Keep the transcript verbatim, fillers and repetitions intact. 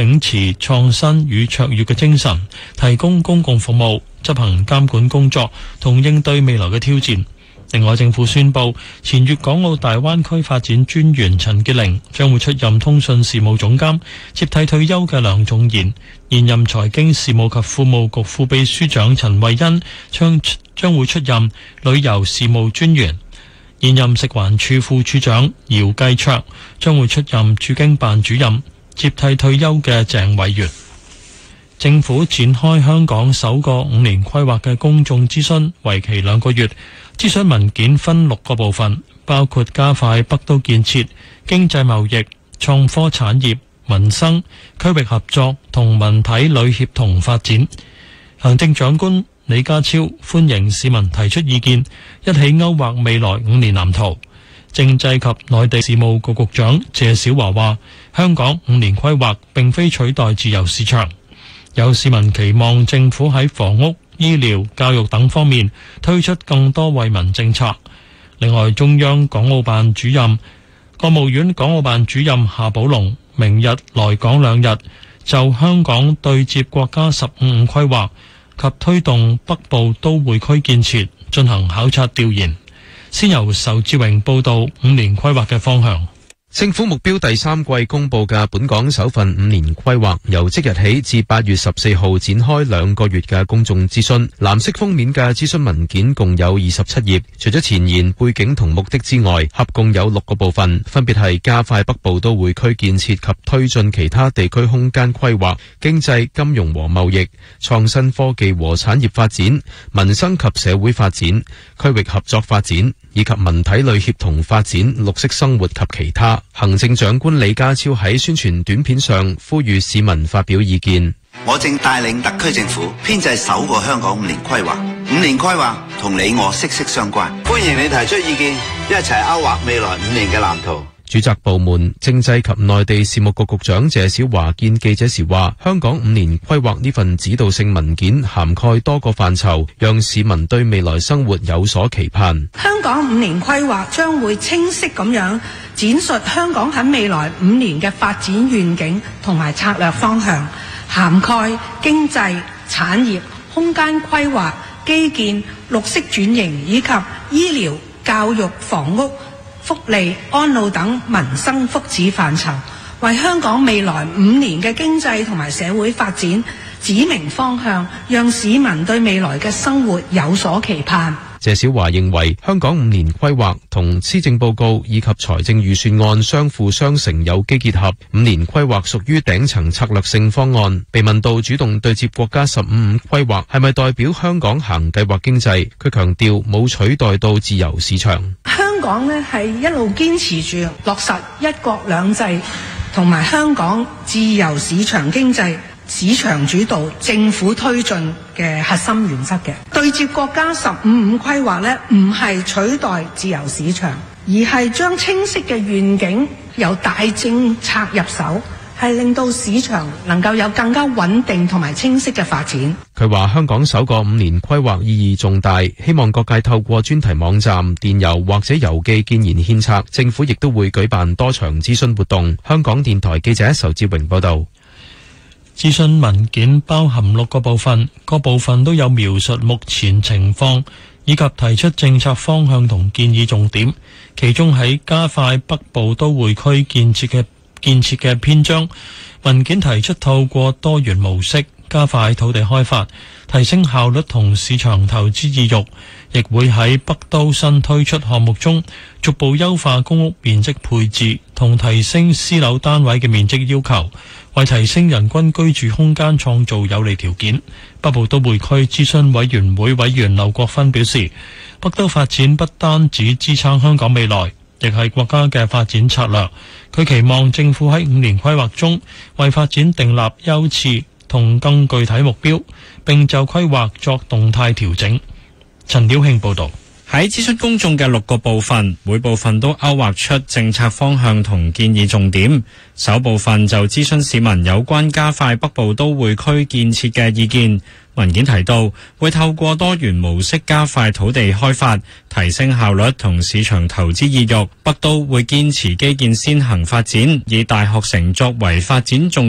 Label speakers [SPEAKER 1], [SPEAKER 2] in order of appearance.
[SPEAKER 1] 秉持創新與卓越嘅精神，提供公共服務，執行監管工作同應對未來嘅挑戰。另外，政府宣布前粵港澳大灣區發展專員陳潔玲將會出任通訊事務總監，接替退休嘅梁仲賢。現任財經事務及庫務局副秘書長陳慧欣將將會出任旅遊事務專員。現任食環署副署長姚繼卓將會出任駐京辦主任，接替退休嘅鄭偉源。政府展開香港首個五年規劃嘅公眾諮詢，為期兩個月。諮詢文件分六個部分，包括加快北都建設、經濟貿易、創科產業、民生、區域合作同文體旅協同發展。行政長官李家超歡迎市民提出意見，一起勾畫未來五年藍圖。政制及內地事務局局長謝小華話，香港五年規劃並非取代自由市場。有市民期望政府喺房屋、醫療、教育等方面推出更多惠民政策。另外，中央港澳辦主任、國務院港澳辦主任夏寶龍明日來港兩日，就香港對接國家十五五規劃及推動北部都會區建設進行考察調研。先由仇志榮報道五年規劃嘅方向。
[SPEAKER 2] 政府目標第三季公布嘅本港首份五年規劃，由即日起至八月十四號展開兩個月嘅公眾諮詢。藍色封面嘅諮詢文件共有二十七頁，除咗前言、背景同目的之外，合共有六個部分，分別係加快北部都會區建設及推進其他地區空間規劃、經濟、金融和貿易、創新科技和產業發展、民生及社會發展、區域合作發展，以及文體旅協同發展、綠色生活及其他。行政長官李家超喺宣傳短片上呼籲市民發表意見。
[SPEAKER 3] 我正帶領特區政府編製首個香港五年規劃，五年規劃同你我息息相關。歡迎你提出意見，一齊勾畫未來五年嘅藍圖。
[SPEAKER 2] 主責部門政制及內地事務局局長謝小華見記者時話，香港五年規劃呢份指導性文件涵蓋多個範疇，讓市民對未來生活有所期盼。
[SPEAKER 4] 香港五年規劃將會清晰咁樣展述香港喺未來五年嘅發展願景同埋策略方向，涵蓋經濟、產業、空間規劃、基建、綠色轉型以及醫療、教育、房屋、福利、安老等民生福祉範疇，為香港未來五年嘅經濟同埋社會發展指明方向，讓市民對未來嘅生活有所期盼。
[SPEAKER 2] 謝小華認為，香港五年規劃同施政報告以及財政預算案相輔相成，有機結合。五年規劃屬於頂層策略性方案。被問到主動對接國家十五五規劃係咪代表香港行計劃經濟，佢強調冇取代到自由市場。
[SPEAKER 4] 香港呢係一路堅持住落實一國兩制同埋香港自由市場經濟，市場主導、政府推進嘅核心原則嘅。對接國家十五五規劃呢，唔係取代自由市場，而係將清晰嘅願景由大政策入手，係令到市場能夠有更加穩定同埋清晰嘅發展。
[SPEAKER 2] 佢話香港首個五年規劃意義重大，希望各界透過專題網站、電郵或者郵寄建言獻策。政府亦都會舉辦多場諮詢活動。香港電台記者仇志榮報道。
[SPEAKER 1] 諮詢文件包含六個部分，各部分都有描述目前情況，以及提出政策方向同建議重點。其中喺加快北部都會區建設嘅建設嘅篇章，文件提出透過多元模式加快土地開發，提升效率同市場投資意欲，亦會喺北都新推出項目中逐步優化公屋面積配置同提升私樓單位嘅面積要求，為提升人均居住空間創造有利條件。北部都會區諮詢委員會委員劉國勳表示，北都發展不單止支撐香港未來，亦係國家嘅發展策略。佢期望政府喺五年規劃中為發展訂立優次同更具體目標，並就規劃作動態調整。陳曉慶報導。
[SPEAKER 5] 喺諮詢公眾嘅六個部分，每部分都勾畫出政策方向同建議重點。首部分就諮詢市民有關加快北部都會區建設嘅意見。文件提到，會透過多元模式加快土地開發，提升效率同市場投資意欲。北都會堅持基建先行發展，以大學城作為發展重